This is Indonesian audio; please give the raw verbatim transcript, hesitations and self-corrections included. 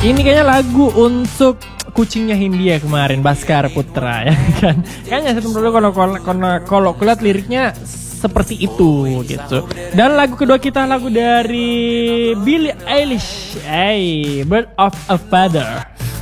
Ini kayaknya lagu untuk kucingnya Hindia kemarin, Baskara Putra ya kan. Kayaknya satu menurut kalau kalau kalau kulihat liriknya seperti itu gitu. Dan lagu kedua kita lagu dari Billie Eilish, hey, Bird of a Feather.